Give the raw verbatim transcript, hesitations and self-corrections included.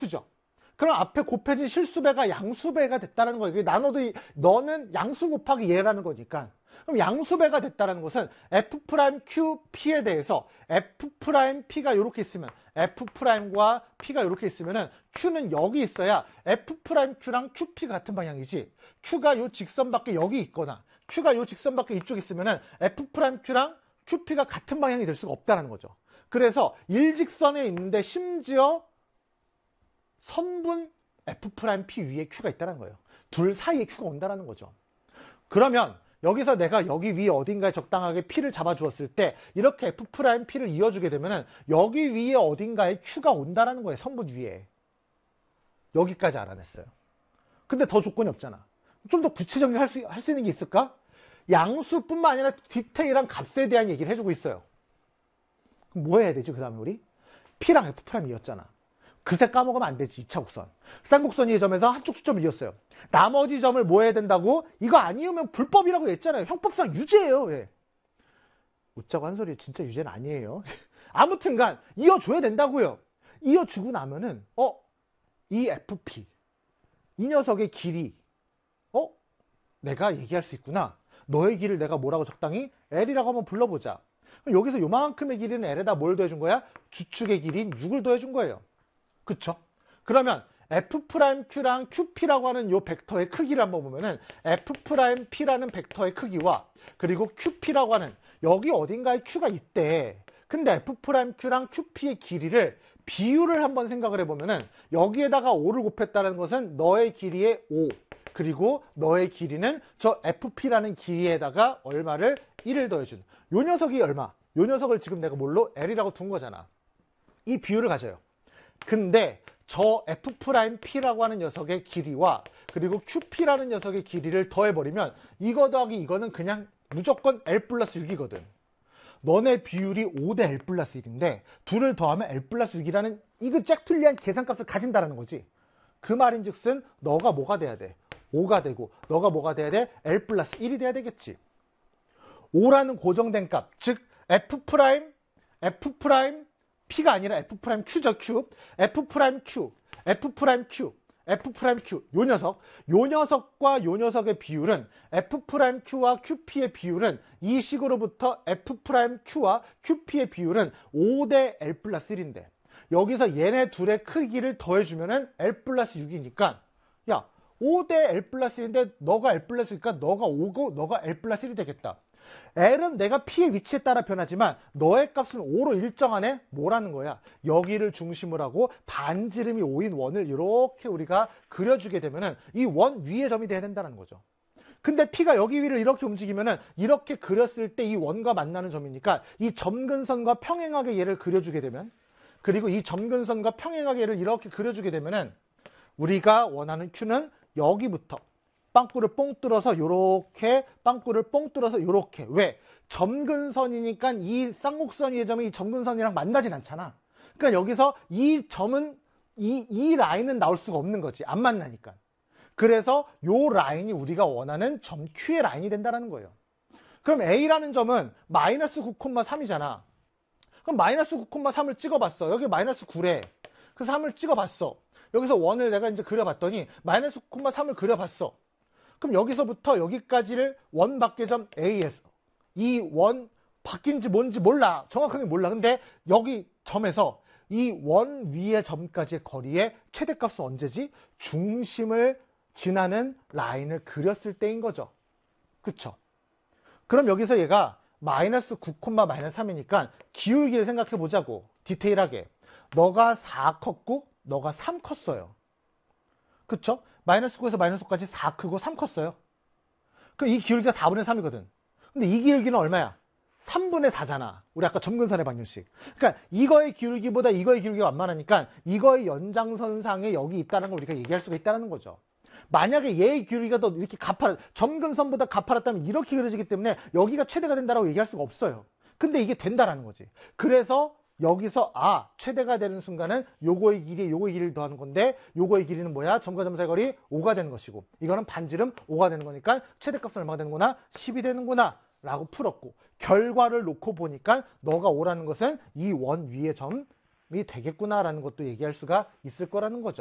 그죠? 그럼 앞에 곱해진 실수배가 양수배가 됐다는 거예요. 이게 나눠도 이, 너는 양수 곱하기 얘라는 거니까. 그럼 양수배가 됐다는 것은 F'Q'P에 대해서 F'P가 이렇게 있으면 F'과 P가 이렇게 있으면은 Q는 여기 있어야 F'Q랑 Q'P가 같은 방향이지. Q가 요 직선 밖에 여기 있거나 Q가 요 직선 밖에 이쪽에 있으면은 F'Q랑 Q'P가 같은 방향이 될 수가 없다는 거죠. 그래서 일직선에 있는데 심지어 선분 F'P 위에 Q가 있다는 거예요. 둘 사이에 Q가 온다는 거죠. 그러면 여기서 내가 여기 위에 어딘가에 적당하게 P를 잡아주었을 때 이렇게 F'P를 이어주게 되면은 여기 위에 어딘가에 Q가 온다는 거예요. 선분 위에. 여기까지 알아냈어요. 근데 더 조건이 없잖아. 좀 더 구체적인 할 수, 할 수 있는 게 있을까? 양수뿐만 아니라 디테일한 값에 대한 얘기를 해주고 있어요. 그럼 뭐 해야 되지? 그 다음에 우리? P랑 F'P를 이었잖아. 그새 까먹으면 안 되지. 이 차 곡선. 쌍곡선이 점에서 한쪽 수점을 이었어요. 나머지 점을 뭐 해야 된다고? 이거 아니으면 불법이라고 했잖아요. 형법상 유죄예요. 왜? 웃자고 한 소리 진짜 유죄는 아니에요. 아무튼간 이어줘야 된다고요. 이어주고 나면은 어? 이 F'P 이 녀석의 길이 어? 내가 얘기할 수 있구나. 너의 길을 내가 뭐라고 적당히 L이라고 한번 불러보자. 그럼 여기서 요만큼의 길이는 L에다 뭘 더해준 거야? 주축의 길인 육을 더해준 거예요. 그쵸? 그러면 F'Q랑 Q'P라고 하는 요 벡터의 크기를 한번 보면은 F'P라는 벡터의 크기와 그리고 Q'P라고 하는 여기 어딘가에 Q가 있대. 근데 F'Q랑 Q'P의 길이를 비율을 한번 생각을 해보면은 여기에다가 오를 곱했다는 것은 너의 길이의 오 그리고 너의 길이는 저 F'P라는 길이에다가 얼마를 일을 더해준 요 녀석이 얼마? 요 녀석을 지금 내가 뭘로? L이라고 둔 거잖아. 이 비율을 가져요. 근데 저 F'P라고 하는 녀석의 길이와 그리고 Q'P라는 녀석의 길이를 더해버리면 이거 더하기 이거는 그냥 무조건 L 플러스 육이거든. 너네 비율이 오 대 L 플러스 일인데 둘을 더하면 L 플러스 육이라는 이거 짝툴리한 계산값을 가진다라는 거지. 그 말인즉슨 너가 뭐가 돼야 돼? 오가 되고 너가 뭐가 돼야 돼? L 플러스 일이 돼야 되겠지. 오라는 고정된 값, 즉 F', F' P가 아니라 F'Q죠, Q. F'Q, F'Q, F'Q. 요 녀석. 요 녀석과 요 녀석의 비율은 F'Q와 Q'P의 비율은 이 식으로부터 F'Q와 Q'P의 비율은 오 대 L 플러스 일인데 여기서 얘네 둘의 크기를 더해주면은 L 플러스 육이니까 야, 오 대 L 플러스 일인데 너가 L 플러스 일이니까 너가 오고 너가 L 플러스 일이 되겠다. L은 내가 P의 위치에 따라 변하지만 너의 값은 오로 일정하네? 뭐라는 거야? 여기를 중심으로 하고 반지름이 오인 원을 이렇게 우리가 그려주게 되면은 이 원 위의 점이 돼야 된다는 거죠. 근데 P가 여기 위를 이렇게 움직이면은 이렇게 그렸을 때 이 원과 만나는 점이니까 이 점근선과 평행하게 얘를 그려주게 되면 그리고 이 점근선과 평행하게 얘를 이렇게 그려주게 되면은 우리가 원하는 Q는 여기부터 빵꾸를 뽕 뚫어서 요렇게 빵꾸를 뽕 뚫어서 요렇게 왜? 점근선이니까 이 쌍곡선 위의 점이 이 점근선이랑 만나진 않잖아. 그러니까 여기서 이 점은 이, 이 라인은 나올 수가 없는 거지. 안 만나니까. 그래서 요 라인이 우리가 원하는 점 Q의 라인이 된다는 거예요. 그럼 A라는 점은 마이너스 구 콤마 삼이잖아. 그럼 마이너스 구 콤마 삼을 찍어봤어. 여기 마이너스 구래. 그 삼을 찍어봤어. 여기서 원을 내가 이제 그려봤더니 마이너스 구 콤마 삼을 그려봤어. 그럼 여기서부터 여기까지를 원 밖의 점 A에서 이 원 바뀐지 뭔지 몰라. 정확하게 몰라. 근데 여기 점에서 이 원 위의 점까지의 거리의 최대값은 언제지? 중심을 지나는 라인을 그렸을 때인 거죠. 그쵸? 그럼 여기서 얘가 마이너스 구 콤마 마이너스 삼이니까 기울기를 생각해 보자고. 디테일하게. 너가 사 컸고 너가 삼 컸어요. 그쵸? 마이너스 구에서 마이너스 구까지 사 크고 삼 컸어요. 그럼 이 기울기가 사분의 삼이거든. 근데 이 기울기는 얼마야? 삼분의 사잖아. 우리 아까 점근선의 방정식. 그러니까 이거의 기울기보다 이거의 기울기가 완만하니까 이거의 연장선상에 여기 있다는 걸 우리가 얘기할 수가 있다는 거죠. 만약에 얘의 기울기가 더 이렇게 가파라, 점근선보다 가파랐다면 이렇게 그려지기 때문에 여기가 최대가 된다라고 얘기할 수가 없어요. 근데 이게 된다라는 거지. 그래서 여기서 아 최대가 되는 순간은 요거의 길이 요거의 길이를 더하는 건데 요거의 길이는 뭐야? 점과 점 사이 거리 오가 되는 것이고 이거는 반지름 오가 되는 거니까 최대값은 얼마가 되는구나? 십이 되는구나 라고 풀었고 결과를 놓고 보니까 너가 오라는 것은 이 원 위의 점 되겠구나라는 것도 얘기할 수가 있을 거라는 거죠.